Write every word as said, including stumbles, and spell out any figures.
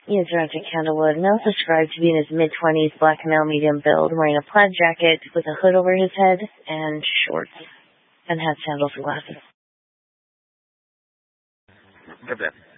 He is Sergeant Candlewood, male described to be in his mid-twenties, black male, medium build, wearing a plaid jacket with a hood over his head and shorts, and had sandals and glasses. Good.